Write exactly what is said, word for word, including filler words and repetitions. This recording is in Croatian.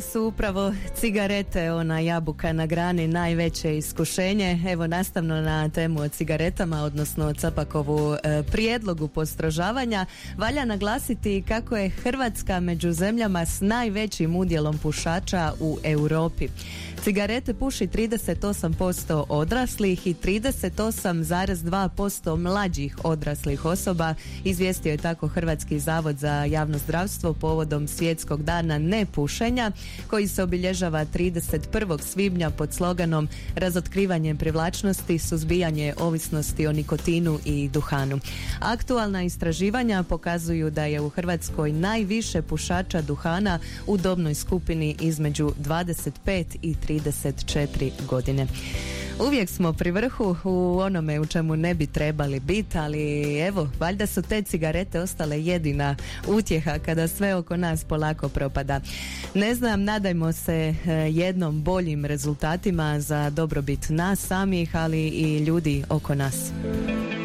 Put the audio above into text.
Su upravo cigarete, ona jabuka na grani, najveće iskušenje. Evo, nastavno na temu o cigaretama, odnosno o Capakovu e, prijedlogu postrožavanja, valja naglasiti kako je Hrvatska među zemljama s najvećim udjelom pušača u Europi. Cigarete puši trideset osam posto odraslih i trideset osam zarez dva posto mlađih odraslih osoba, izvijestio je tako Hrvatski zavod za javno zdravstvo povodom Svjetskog dana nepušenja, koji se obilježava trideset prvog svibnja pod sloganom Razotkrivanje privlačnosti, suzbijanje ovisnosti o nikotinu i duhanu. Aktualna istraživanja pokazuju da je u Hrvatskoj najviše pušača duhana u dobnoj skupini između dvadeset pet i trideset četiri godine. Uvijek smo pri vrhu u onome u čemu ne bi trebali biti, ali evo, valjda su te cigarete ostale jedina utjeha kada sve oko nas polako propada. Ne znam, nadajmo se jednom boljim rezultatima za dobrobit nas samih, ali i ljudi oko nas.